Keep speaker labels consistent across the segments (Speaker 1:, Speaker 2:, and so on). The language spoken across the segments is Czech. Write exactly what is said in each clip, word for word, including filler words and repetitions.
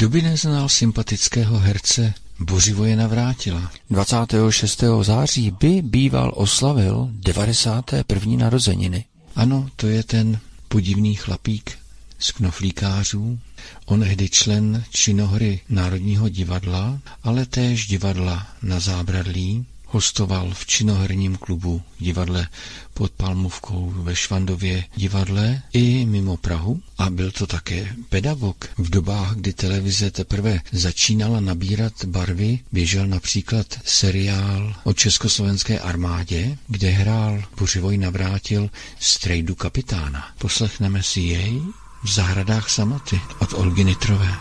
Speaker 1: Kdo by neznal sympatického herce Bořivoje Navrátila?
Speaker 2: dvacátého šestého září by býval oslavil devadesáté první narozeniny.
Speaker 1: Ano, to je ten podivný chlapík z Knoflíkářů, onehdy člen činohry Národního divadla, ale též divadla Na Zábradlí. Hostoval v činoherním klubu v divadle pod Palmovkou, ve Švandově divadle i mimo Prahu a byl to také pedagog. V dobách, kdy televize teprve začínala nabírat barvy, běžel například seriál o československé armádě, kde hrál Bořivoj Navrátil strejdu kapitána. Poslechneme si jej v Zahradách samoty od Olgy Nitrové.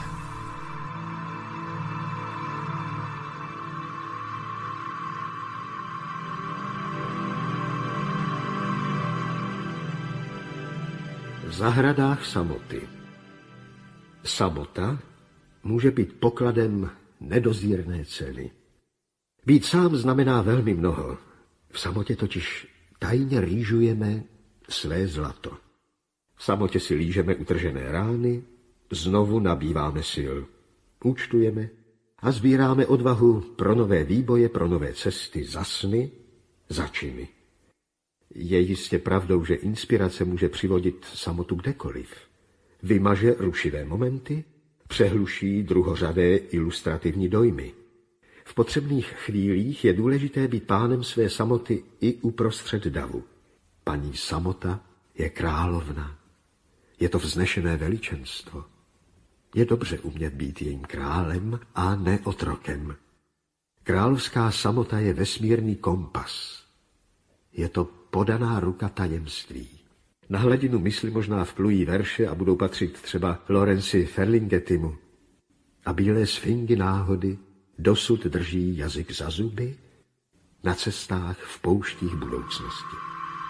Speaker 3: V zahradách samoty. Samota může být pokladem nedozírné ceny. Být sám znamená velmi mnoho. V samotě totiž tajně rýžujeme své zlato. V samotě si lížeme utržené rány, znovu nabýváme sil. Účtujeme a sbíráme odvahu pro nové výboje, pro nové cesty, za sny, za činy. Je jistě pravdou, že inspirace může přivodit samotu kdekoliv. Vymaže rušivé momenty, přehluší druhořadé ilustrativní dojmy. V potřebných chvílích je důležité být pánem své samoty i uprostřed davu. Paní samota je královna. Je to vznešené veličenstvo. Je dobře umět být jejím králem a ne otrokem. Královská samota je vesmírný kompas. Je to podaná ruka tajemství. Na hladinu mysli možná vplují verše a budou patřit třeba Lorenzi Ferlinghettimu. A bílé sfingy náhody dosud drží jazyk za zuby na cestách v pouštích budoucnosti.